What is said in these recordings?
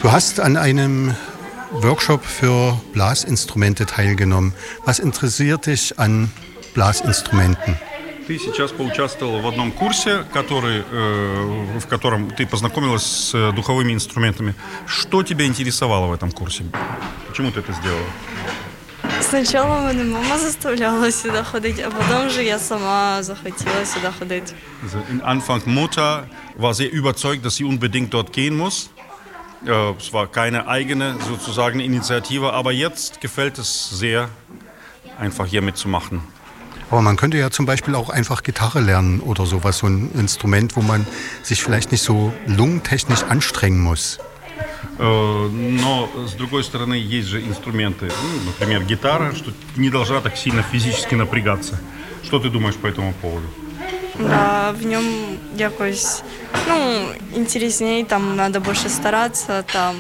Du hast an einem Workshop für Blasinstrumente teilgenommen. Was interessiert dich an Blasinstrumenten? Ты сейчас поучаствовала в одном курсе, в котором ты познакомилась с духовыми инструментами. Что тебя интересовало в этом курсе? Почему ты это сделала? Сначала мене мама заставляла сюди ходити, а потім вже я сама захотіла сюди ходити. In Anfang Mutter war sehr überzeugt, dass sie unbedingt dort gehen muss. Es war keine eigene sozusagen Initiative, aber jetzt gefällt es sehr, einfach hier mitzumachen. Aber man könnte ja zum Beispiel auch einfach Gitarre lernen oder sowas, so ein Instrument, wo man sich vielleicht nicht so lungentechnisch anstrengen muss. Но, с другой стороны, есть же инструменты, например, гитара, что не должна так сильно физически напрягаться. Что ты думаешь по этому поводу? Да, в ньому якось, інтересніше, там треба більше старатися, там.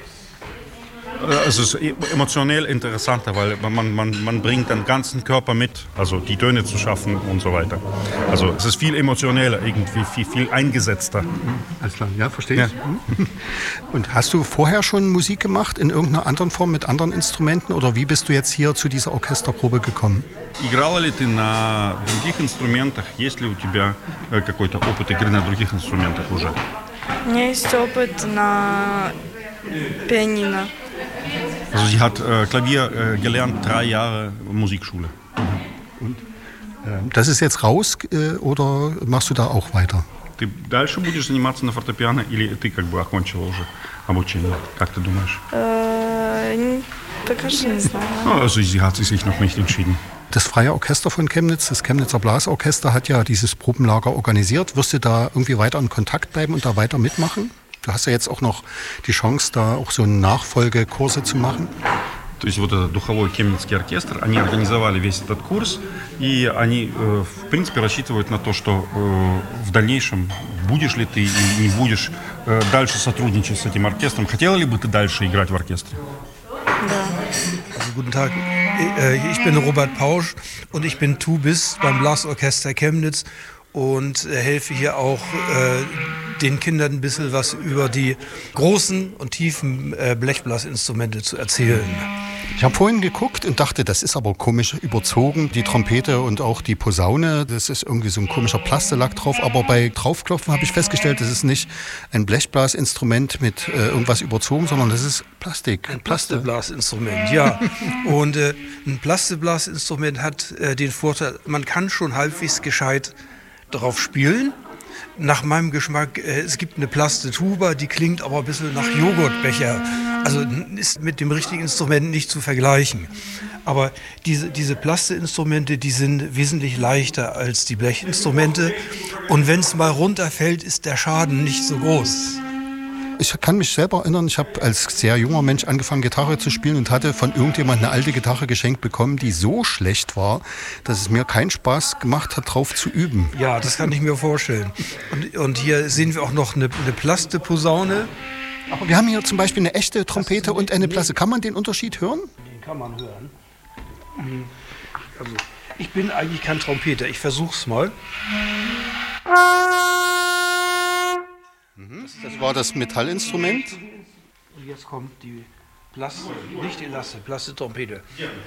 Es ist emotionell interessanter, weil man bringt den ganzen Körper mit, also die Töne zu schaffen und so weiter. Also es ist viel emotioneller, irgendwie viel eingesetzter. Alles klar, ja, verstehe ich. Ja. Und hast du vorher schon Musik gemacht in irgendeiner anderen Form mit anderen Instrumenten oder wie bist du jetzt hier zu dieser Orchesterprobe gekommen? Играла ли ты на других инструментах? Есть ли у тебя какой-то опыт игры на других инструментах уже? У меня есть опыт на пианино. Also sie hat Klavier gelernt, 3 Jahre Musikschule. Und das ist jetzt raus oder machst du da auch weiter? Ты дальше будешь заниматься на фортепиано или ты как бы окончила уже обучение? Как ты думаешь? Пока что не знаю. Also sie hat sich noch nicht entschieden. Das Freie Orchester von Chemnitz, das Chemnitzer Blasorchester, hat ja dieses Probenlager organisiert. Wirst du da irgendwie weiter in Kontakt bleiben und da weiter mitmachen? Du hast ja jetzt auch noch die Chance, da auch so Nachfolgekurse zu machen. То есть вот этот духовой Кемнитский оркестр, они организовали весь этот курс, и они, в принципе, рассчитывают на то, что в дальнейшем, будешь ли ты или не будешь дальше сотрудничать с этим оркестром. Хотела ли бы ты дальше играть в оркестре? Да. Also, guten Tag, ich bin Robert Pausch und ich bin Tubist beim Blasorchester Chemnitz und helfe hier auch den Kindern ein bisschen was über die großen und tiefen Blechblasinstrumente zu erzählen. Ich habe vorhin geguckt und dachte, das ist aber komisch überzogen. Die Trompete und auch die Posaune, das ist irgendwie so ein komischer Plastelack drauf. Aber bei Draufklopfen habe ich festgestellt, das ist nicht ein Blechblasinstrument mit irgendwas überzogen, sondern das ist Plastik. Ein Plasteblasinstrument, ja. Und ein Plasteblasinstrument hat den Vorteil, man kann schon halbwegs gescheit drauf spielen. Nach meinem Geschmack, es gibt eine Plaste-Tuba, die klingt aber ein bisschen nach Joghurtbecher. Also ist mit dem richtigen Instrument nicht zu vergleichen. Aber diese Plaste-Instrumente, die sind wesentlich leichter als die Blechinstrumente. Und wenn es mal runterfällt, ist der Schaden nicht so groß. Ich kann mich selber erinnern, ich habe als sehr junger Mensch angefangen, Gitarre zu spielen und hatte von irgendjemandem eine alte Gitarre geschenkt bekommen, die so schlecht war, dass es mir keinen Spaß gemacht hat, drauf zu üben. Ja, das kann ich mir vorstellen. Und hier sehen wir auch noch eine Plaste-Posaune. Aber wir haben hier zum Beispiel eine echte Trompete und eine Plaste. Kann man den Unterschied hören? Den kann man hören. Also, ich bin eigentlich kein Trompeter, ich versuch's mal. Das war das Metallinstrument. Und jetzt kommt die Plaste, nicht die Lasse, Plaste-Trompete.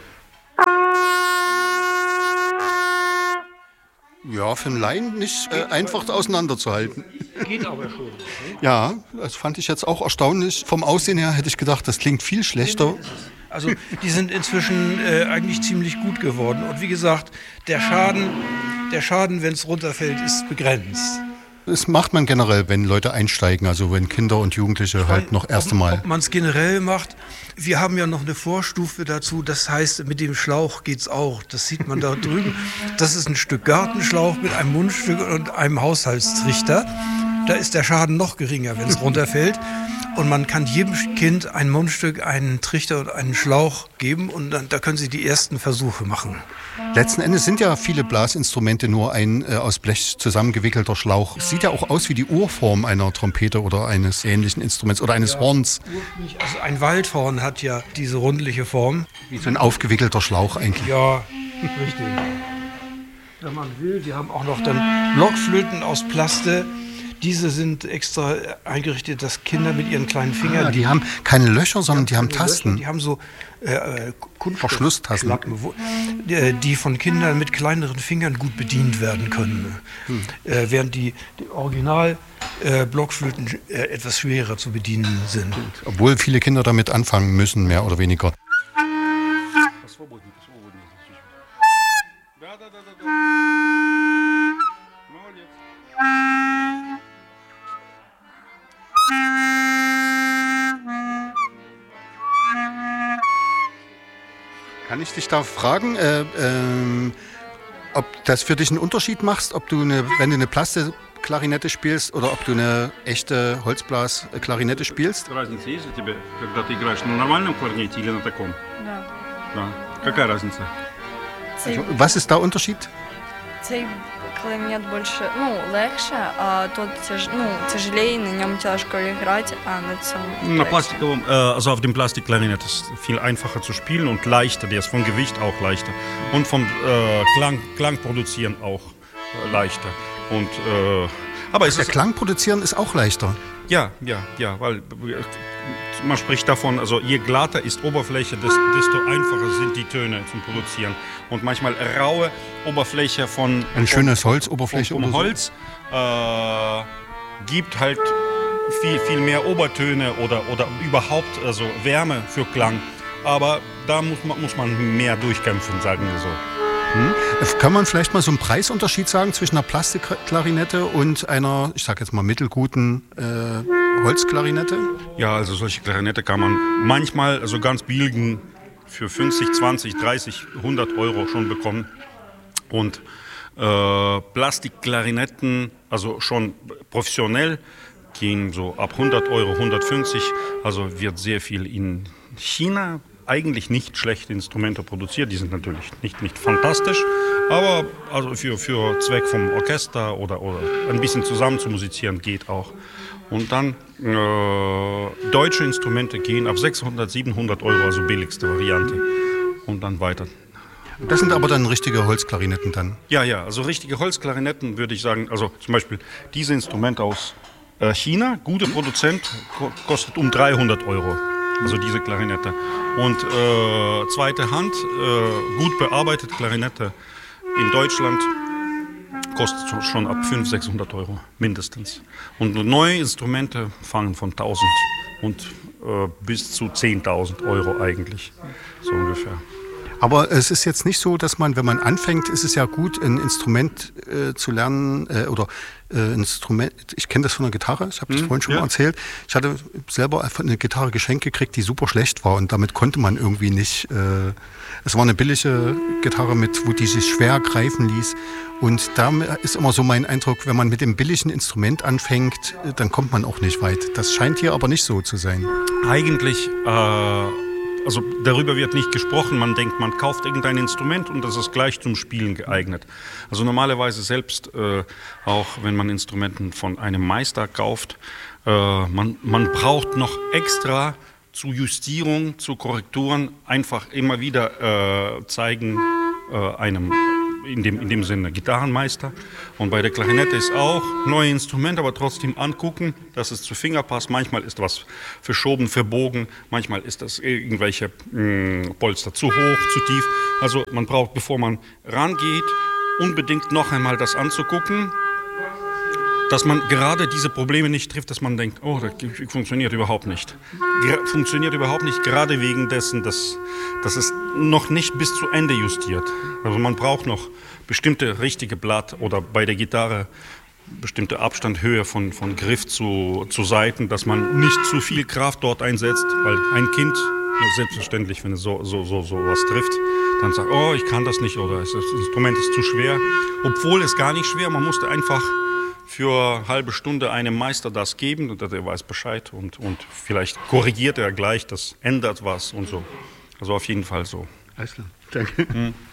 Ja, für einen Laien nicht einfach auseinanderzuhalten. Geht aber schon. Ne? Ja, das fand ich jetzt auch erstaunlich. Vom Aussehen her hätte ich gedacht, das klingt viel schlechter. Also die sind inzwischen eigentlich ziemlich gut geworden. Und wie gesagt, der Schaden, wenn es runterfällt, ist begrenzt. Das macht man generell, wenn Leute einsteigen, also wenn Kinder und Jugendliche halt noch erste Mal. Ob man es generell macht, wir haben ja noch eine Vorstufe dazu, das heißt, mit dem Schlauch geht's auch. Das sieht man da drüben. Das ist ein Stück Gartenschlauch mit einem Mundstück und einem Haushaltstrichter. Da ist der Schaden noch geringer, wenn es runterfällt. Und man kann jedem Kind ein Mundstück, einen Trichter und einen Schlauch geben und dann, da können sie die ersten Versuche machen. Letzten Endes sind ja viele Blasinstrumente nur ein aus Blech zusammengewickelter Schlauch. Sieht ja auch aus wie die Urform einer Trompete oder eines ähnlichen Instruments oder eines Horns. Also ein Waldhorn hat ja diese rundliche Form. Wie so ein aufgewickelter Schlauch eigentlich. Ja, richtig. Wenn man will, wir haben auch noch dann Blockflöten aus Plaste. Diese sind extra eingerichtet, dass Kinder mit ihren kleinen Fingern... die haben keine Löcher, sondern die haben Tasten. Die haben so Verschlusstasten. Die von Kindern mit kleineren Fingern gut bedient werden können. Während die Original-Blockflöten etwas schwerer zu bedienen sind. Obwohl viele Kinder damit anfangen müssen, mehr oder weniger. Kann ich dich da fragen, ob das für dich einen Unterschied macht, ob du wenn du eine Plastikklarinette spielst oder ob du eine echte Holzblasklarinette spielst? Разница есть для тебя, когда ты играешь на нормальном кларнете или на таком? Да. Да. Какая разница? Was ist da Unterschied? Цей кларнет больше, легше, а тот тяжелее, на нем тяжко играть, а на цьому... Na, Plastikum, also auf dem Plastikklarinett ist viel einfacher zu spielen und leichter, der ist vom Gewicht auch leichter und vom Klang produzieren auch leichter. Und, aber Der Klang produzieren ist auch leichter. Ja, weil man spricht davon, also je glatter ist Oberfläche, desto einfacher sind die Töne zum Produzieren. Und manchmal raue Oberfläche von schönes Holzoberfläche vom Holz gibt halt viel mehr Obertöne oder überhaupt also Wärme für Klang. Aber da muss man mehr durchkämpfen, sagen wir so. Kann man vielleicht mal so einen Preisunterschied sagen zwischen einer Plastikklarinette und einer, ich sag jetzt mal, mittelguten Holzklarinette? Ja, also solche Klarinette kann man manchmal, also ganz billigen, für 50, 20, 30, 100 Euro schon bekommen. Und Plastikklarinetten, also schon professionell, gehen so ab 100 Euro, 150. Also wird sehr viel in China eigentlich nicht schlechte Instrumente produziert. Die sind natürlich nicht fantastisch, aber also für Zweck vom Orchester oder ein bisschen zusammen zu musizieren geht auch. Und dann deutsche Instrumente gehen ab 600, 700 Euro, also billigste Variante. Und dann weiter. Das sind aber dann richtige Holzklarinetten dann? Ja, also richtige Holzklarinetten würde ich sagen, also zum Beispiel diese Instrumente aus China, guter Produzent, kostet um 300 Euro. Also diese Klarinette. Und zweite Hand, gut bearbeitet Klarinette in Deutschland kostet schon ab 500, 600 Euro mindestens. Und neue Instrumente fangen von 1000 und bis zu 10.000 Euro eigentlich, so ungefähr. Aber es ist jetzt nicht so, dass man, wenn man anfängt, ist es ja gut, ein Instrument zu lernen Instrument. Ich kenne das von der Gitarre, ich habe das vorhin schon mal erzählt. Ich hatte selber einfach eine Gitarre geschenkt gekriegt, die super schlecht war und damit konnte man irgendwie nicht. Es war eine billige Gitarre, wo die sich schwer greifen ließ. Und da ist immer so mein Eindruck, wenn man mit dem billigen Instrument anfängt, dann kommt man auch nicht weit. Das scheint hier aber nicht so zu sein. Eigentlich. Also darüber wird nicht gesprochen, man denkt, man kauft irgendein Instrument und das ist gleich zum Spielen geeignet. Also normalerweise selbst, auch wenn man Instrumenten von einem Meister kauft, man braucht noch extra zur Justierung, zu Korrekturen einfach immer wieder zeigen einem in dem Sinne Gitarrenmeister. Und bei der Klarinette ist auch neue Instrument, aber trotzdem angucken, dass es zu Finger passt. Manchmal ist was verschoben, verbogen, manchmal ist das irgendwelche Polster zu hoch, zu tief. Also man braucht, bevor man rangeht, unbedingt noch einmal das anzugucken, dass man gerade diese Probleme nicht trifft, dass man denkt, oh, das funktioniert überhaupt nicht. Funktioniert überhaupt nicht, gerade wegen dessen, dass es noch nicht bis zu Ende justiert. Also man braucht noch bestimmte richtige Blatt oder bei der Gitarre bestimmte Abstandhöhe von Griff zu Saiten, dass man nicht zu viel Kraft dort einsetzt, weil ein Kind, selbstverständlich, wenn es so was trifft, dann sagt, oh, ich kann das nicht oder das Instrument ist zu schwer. Obwohl es gar nicht schwer, man musste einfach für eine halbe Stunde einem Meister das geben und der weiß Bescheid und vielleicht korrigiert er gleich, das ändert was und so. Also auf jeden Fall so. Alles klar, danke.